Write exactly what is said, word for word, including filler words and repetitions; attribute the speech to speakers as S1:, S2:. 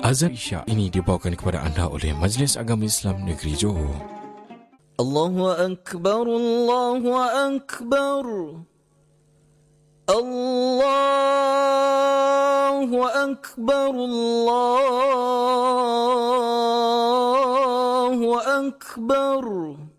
S1: Azan Isyak ini dibawakan kepada anda oleh Majlis Agama Islam Negeri Johor.
S2: Allahu Akbar, Allahu Akbar, Allahu Akbar, Allahu Akbar.